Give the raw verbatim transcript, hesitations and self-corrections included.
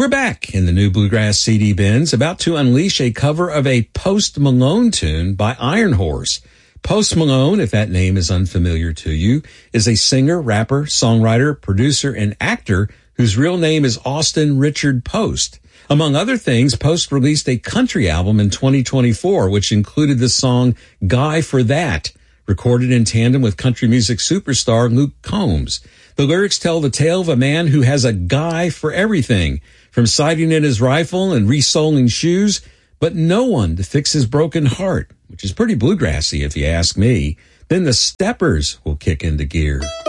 We're back in the new Bluegrass C D bins, about to unleash a cover of a Post Malone tune by Iron Horse. Post Malone, if that name is unfamiliar to you, is a singer, rapper, songwriter, producer, and actor whose real name is Austin Richard Post. Among other things, Post released a country album in twenty twenty-four, which included the song Guy for That, recorded in tandem with country music superstar Luke Combs. The lyrics tell the tale of a man who has a guy for everything, from sighting in his rifle and resoling shoes, but no one to fix his broken heart, which is pretty bluegrassy if you ask me. Then the steppers will kick into gear.